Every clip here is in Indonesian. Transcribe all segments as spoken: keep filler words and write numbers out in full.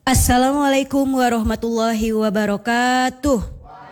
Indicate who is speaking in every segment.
Speaker 1: Assalamualaikum warahmatullahi wabarakatuh.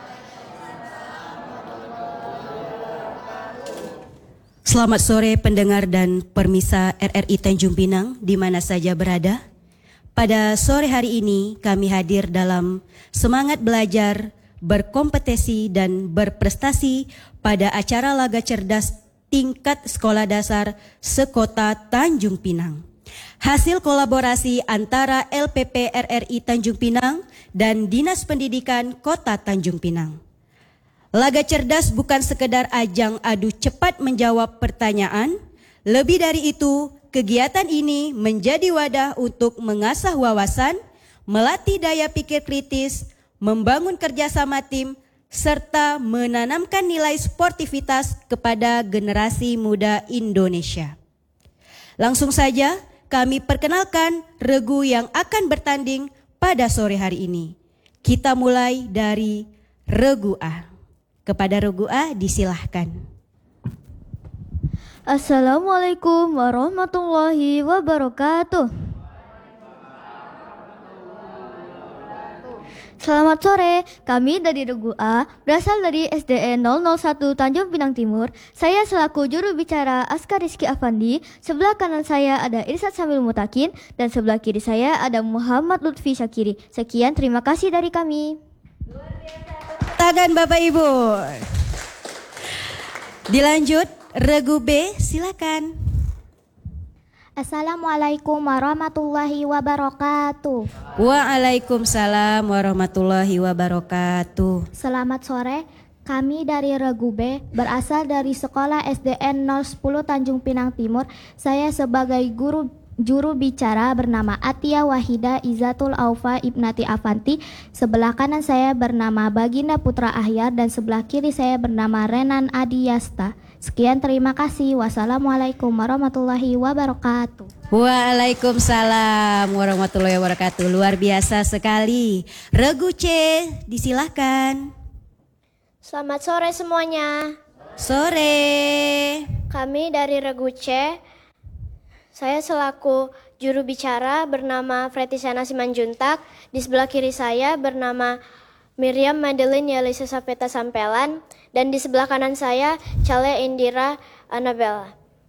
Speaker 1: Selamat sore pendengar dan permisa R R I Tanjung Pinang di mana saja berada. Pada sore hari ini kami hadir dalam semangat belajar, berkompetisi dan berprestasi pada acara laga cerdas tingkat sekolah dasar sekota Tanjung Pinang. Hasil kolaborasi antara L P P R R I Tanjung Pinang dan Dinas Pendidikan Kota Tanjung Pinang. Laga cerdas bukan sekedar ajang adu cepat menjawab pertanyaan. Lebih dari itu, kegiatan ini menjadi wadah untuk mengasah wawasan, melatih daya pikir kritis, membangun kerjasama tim, serta menanamkan nilai sportivitas kepada generasi muda Indonesia. Langsung saja kami perkenalkan regu yang akan bertanding pada sore hari ini. Kita mulai dari regu A. Kepada regu A disilahkan.
Speaker 2: Assalamualaikum warahmatullahi wabarakatuh. Selamat sore, kami dari regu A berasal dari S D N nol nol satu Tanjung Pinang Timur. Saya selaku juru bicara Askar Rizky Afandi. Sebelah kanan saya ada Irsad Samil Mutakin dan sebelah kiri saya ada Muhammad Lutfi Syakiri. Sekian, terima kasih dari kami.
Speaker 1: Tangan Bapak Ibu. Dilanjut regu B, silakan.
Speaker 3: Assalamualaikum warahmatullahi wabarakatuh.
Speaker 1: Waalaikumsalam warahmatullahi wabarakatuh.
Speaker 3: Selamat sore, kami dari regu B berasal dari sekolah S D N nol sepuluh Tanjung Pinang Timur. Saya sebagai guru juru bicara bernama Atia Wahida Izatul Aufa Ibnati Avanti. Sebelah kanan saya bernama Baginda Putra Ahyar dan sebelah kiri saya bernama Renan Adiyasta. Sekian, terima kasih. Wassalamualaikum warahmatullahi wabarakatuh.
Speaker 1: Waalaikumsalam warahmatullahi wabarakatuh. Luar biasa sekali. Regu C, disilahkan.
Speaker 4: Selamat sore semuanya.
Speaker 1: Sore.
Speaker 4: Kami dari regu C. Saya selaku juru bicara bernama Fretisana Simanjuntak. Di sebelah kiri saya bernama Miriam Madeline Yalisa Sapeta Sampelan. Dan di sebelah kanan saya Cale Indira Annabella.